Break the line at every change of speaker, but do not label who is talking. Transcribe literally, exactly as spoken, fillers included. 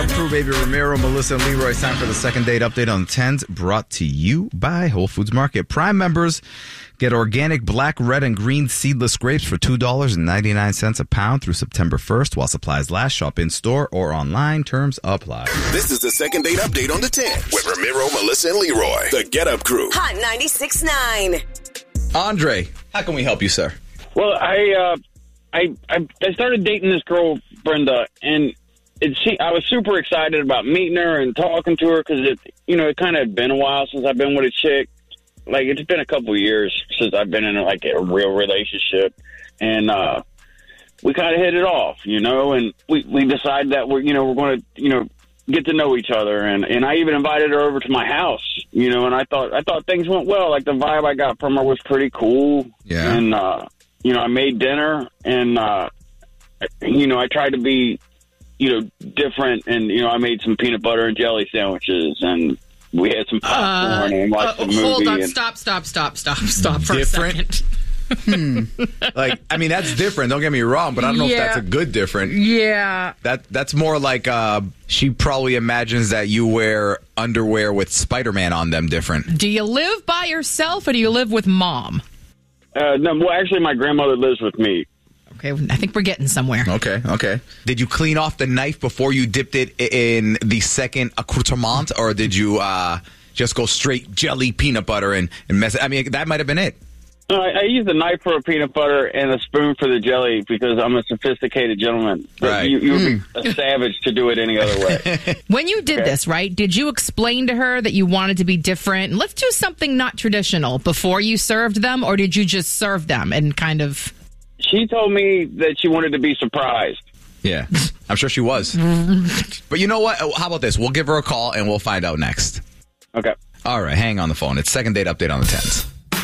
Crew, baby, Ramiro, Melissa, and Leroy. Time for the second date update on the tens, brought to you by Whole Foods Market. Prime members get organic black, red, and green seedless grapes for two dollars and ninety-nine cents a pound through September first while supplies last. Shop in-store or online. Terms apply.
This is the second date update on the tens with Ramiro, Melissa, and Leroy. The Get Up Crew.
Hot ninety-six point nine.
Andre, how can we help you, sir?
Well, I, uh, I, I, I started dating this girl, Brenda, and it, she, I was super excited about meeting her and talking to her because, it, you know, it kind of had been a while since I've been with a chick. Like, it's been a couple of years since I've been in, like, a real relationship. And uh, we kind of hit it off, you know, and we, we decided that we're, you know, we're going to, you know, get to know each other. And, and I even invited her over to my house, you know, and I thought I thought things went well. Like, the vibe I got from her was pretty cool.
Yeah.
And, uh, you know, I made dinner, and, uh, you know, I tried to be, you know, different. And, you know, I made some peanut butter and jelly sandwiches, and we had some popcorn uh, and watched
uh,
a movie.
Hold on,
and,
stop, stop, stop, stop, stop for
different?
a second.
hmm. Like, I mean, that's different. Don't get me wrong, but I don't know
yeah.
if that's a good different.
Yeah.
That That's more like uh, she probably imagines that you wear underwear with Spider-Man on them different.
Do you live by yourself or do you live with mom?
Uh, no, well, actually, my grandmother lives with me.
Okay, I think we're getting somewhere.
Okay, okay. Did you clean off the knife before you dipped it in the second accoutrement, or did you uh, just go straight jelly peanut butter and, and mess it? I mean, that might have been it.
No, I, I use a knife for a peanut butter and a spoon for the jelly because I'm a sophisticated gentleman.
Right.
You, you would be a savage to do it any other way.
When you did
Okay.
this, right, did you explain to her that you wanted to be different? Let's do something not traditional before you served them, or did you just serve them and kind of...
She told me that she wanted to be surprised.
Yeah, I'm sure she was. But you know what? How about this? We'll give her a call and we'll find out next.
Okay.
All right, hang on the phone. It's second date update on the tens.